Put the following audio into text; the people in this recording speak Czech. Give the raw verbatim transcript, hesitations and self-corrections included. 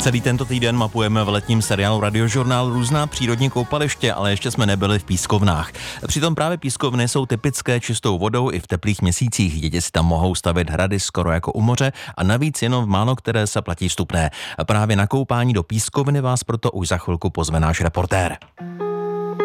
Celý tento týden mapujeme v letním seriálu Radiožurnál různá přírodní koupaliště, ale ještě jsme nebyli v pískovnách. Přitom právě pískovny jsou typické čistou vodou i v teplých měsících. Děti si tam mohou stavit hrady skoro jako u moře a navíc jenom v málo které se platí vstupné. A právě na koupání do pískovny vás proto už za chvilku pozve náš reportér.